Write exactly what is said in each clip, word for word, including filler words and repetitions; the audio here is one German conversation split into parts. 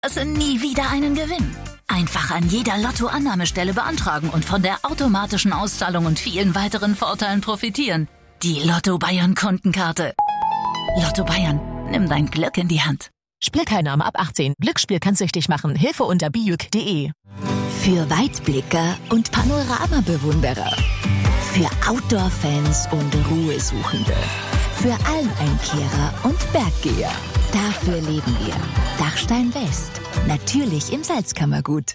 nie wieder einen Gewinn. Einfach an jeder Lotto-Annahmestelle beantragen und von der automatischen Auszahlung und vielen weiteren Vorteilen profitieren. Die Lotto Bayern Kundenkarte. Lotto Bayern, nimm dein Glück in die Hand. Spielteilnahme ab achtzehn. Glücksspiel kann süchtig machen. Hilfe unter bijuk punkt de. Für Weitblicker und Panoramabewunderer. Für Outdoor-Fans und Ruhesuchende. Für Almeinkehrer und Berggeher. Dafür leben wir. Dachstein West. Natürlich im Salzkammergut.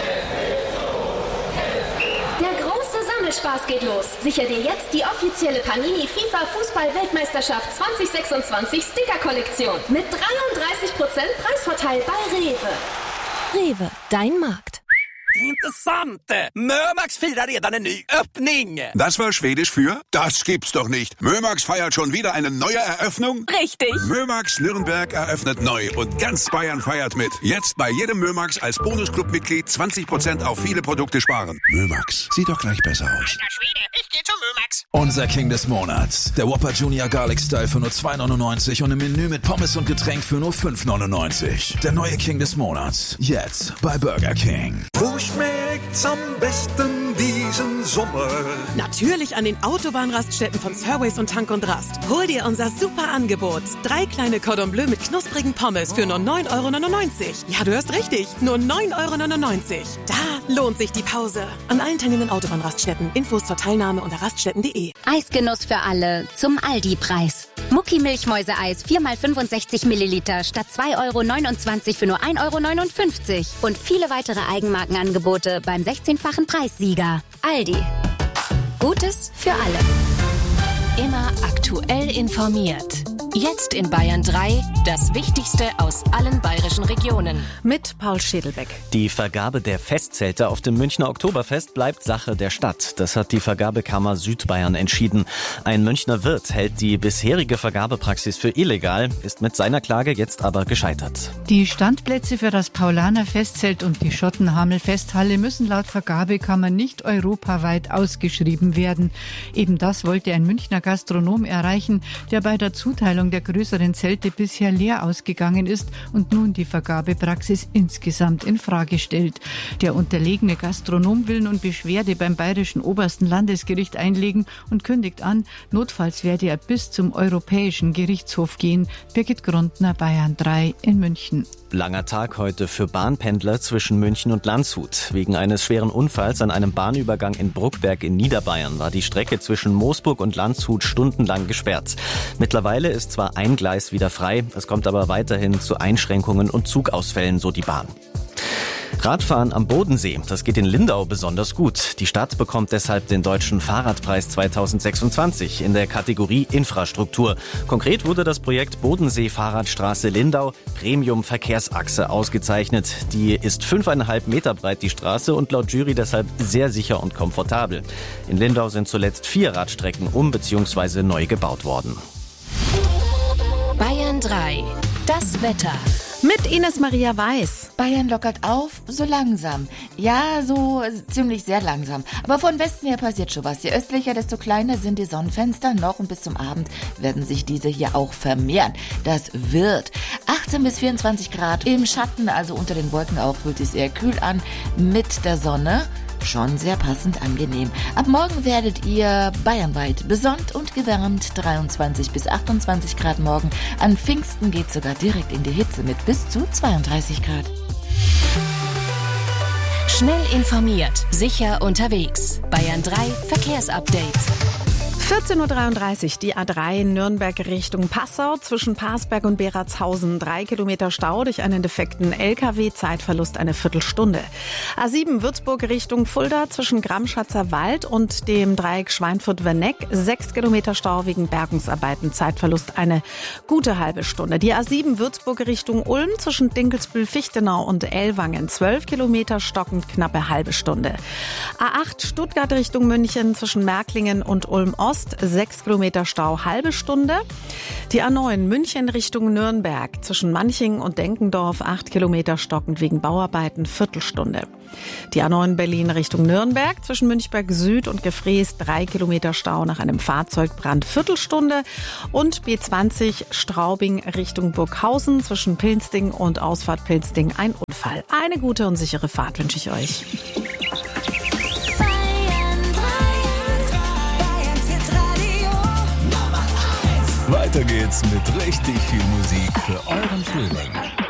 Der große Sammelspaß geht los. Sicher dir jetzt die offizielle Panini FIFA Fußball-Weltmeisterschaft zwanzig sechsundzwanzig Sticker-Kollektion. Mit dreiunddreißig Prozent Preisvorteil bei Rewe. Rewe, dein Markt. Intressant! Mömax firar redan en ny öppning! Das war Schwedisch für? Das gibt's doch nicht. Mömax feiert schon wieder eine neue Eröffnung? Richtig. Mömax Nürnberg eröffnet neu und ganz Bayern feiert mit. Jetzt bei jedem Mömax als Bonusclub-Mitglied zwanzig Prozent auf viele Produkte sparen. Mömax, sieht doch gleich besser aus. Alter Schwede, ich geh zum Mömax. Unser King des Monats. Der Whopper Junior Garlic Style für nur zwei neunundneunzig und im Menü mit Pommes und Getränk für nur fünf neunundneunzig. Der neue King des Monats. Jetzt bei Burger King. Wo schmeckt's am besten diesen Sommer? Natürlich an den Autobahnraststätten von Surways und Tank und Rast. Hol dir unser super Angebot. Drei kleine Cordon Bleu mit knusprigen Pommes für nur neun Euro neunundneunzig. Ja, du hörst richtig. Nur neun Euro neunundneunzig. Da lohnt sich die Pause. An allen teilnehmenden Autobahnraststätten. Infos zur Teilnahme unter raststätten punkt de. Eisgenuss für alle zum Aldi-Preis. Mucki Milchmäuseeis vier mal fünfundsechzig Milliliter statt zwei Euro neunundzwanzig für nur ein Euro neunundfünfzig. Und viele weitere Eigenmarkenangebote beim sechzehnfachen Preissieger. Aldi. Gutes für alle. Immer aktuell informiert. Jetzt in Bayern drei, das Wichtigste aus allen bayerischen Regionen. Mit Paul Schädelbeck. Die Vergabe der Festzelte auf dem Münchner Oktoberfest bleibt Sache der Stadt. Das hat die Vergabekammer Südbayern entschieden. Ein Münchner Wirt hält die bisherige Vergabepraxis für illegal, ist mit seiner Klage jetzt aber gescheitert. Die Standplätze für das Paulaner Festzelt und die Schottenhamel-Festhalle müssen laut Vergabekammer nicht europaweit ausgeschrieben werden. Eben das wollte ein Münchner Gastronom erreichen, der bei der Zuteilung der größeren Zelte bisher leer ausgegangen ist und nun die Vergabepraxis insgesamt in Frage stellt. Der unterlegene Gastronom will nun Beschwerde beim Bayerischen Obersten Landesgericht einlegen und kündigt an, notfalls werde er bis zum Europäischen Gerichtshof gehen. Birgit Grundner, Bayern drei in München. Langer Tag heute für Bahnpendler zwischen München und Landshut. Wegen eines schweren Unfalls an einem Bahnübergang in Bruckberg in Niederbayern war die Strecke zwischen Moosburg und Landshut stundenlang gesperrt. Mittlerweile ist zwar ein Gleis wieder frei, es kommt aber weiterhin zu Einschränkungen und Zugausfällen, so die Bahn. Radfahren am Bodensee, das geht in Lindau besonders gut. Die Stadt bekommt deshalb den Deutschen Fahrradpreis zweitausendsechsundzwanzig in der Kategorie Infrastruktur. Konkret wurde das Projekt Bodensee-Fahrradstraße Lindau Premium Verkehrsachse ausgezeichnet. Die ist fünfeinhalb Meter breit, die Straße, und laut Jury deshalb sehr sicher und komfortabel. In Lindau sind zuletzt vier Radstrecken um- bzw. neu gebaut worden. Bayern drei. Das Wetter. Mit Ines Maria Weiß. Bayern lockert auf, so langsam. Ja, so ziemlich sehr langsam. Aber von Westen her passiert schon was. Je östlicher, desto kleiner sind die Sonnenfenster noch, und bis zum Abend werden sich diese hier auch vermehren. Das wird achtzehn bis vierundzwanzig Grad im Schatten, also unter den Wolken auch, fühlt es eher kühl an. Mit der Sonne schon sehr passend angenehm. Ab morgen werdet ihr bayernweit besonnt und gewärmt. dreiundzwanzig bis achtundzwanzig Grad morgen. An Pfingsten geht sogar direkt in die Hitze mit bis zu zweiunddreißig Grad. Schnell informiert, sicher unterwegs. Bayern drei Verkehrsupdate. vierzehn Uhr dreiunddreißig, die A drei Nürnberg Richtung Passau, zwischen Parsberg und Beratshausen. Drei Kilometer Stau durch einen defekten L K W, Zeitverlust eine Viertelstunde. A sieben Würzburg Richtung Fulda, zwischen Gramschatzer Wald und dem Dreieck Schweinfurt-Werneck. Sechs Kilometer Stau wegen Bergungsarbeiten, Zeitverlust eine gute halbe Stunde. Die A sieben Würzburg Richtung Ulm, zwischen Dinkelsbühl-Fichtenau und Ellwangen. Zwölf Kilometer, stockend knappe halbe Stunde. A acht Stuttgart Richtung München, zwischen Märklingen und Ulm-Ost. Ost sechs Kilometer Stau, halbe Stunde. Die A neun München Richtung Nürnberg zwischen Manching und Denkendorf acht Kilometer stockend wegen Bauarbeiten, Viertelstunde. Die A neun Berlin Richtung Nürnberg zwischen Münchberg Süd und Gefrees drei Kilometer Stau nach einem Fahrzeugbrand, Viertelstunde. Und B zwanzig Straubing Richtung Burghausen zwischen Pilsting und Ausfahrt Pilsting ein Unfall. Eine gute und sichere Fahrt wünsche ich euch. Weiter geht's mit richtig viel Musik für euren Frühling.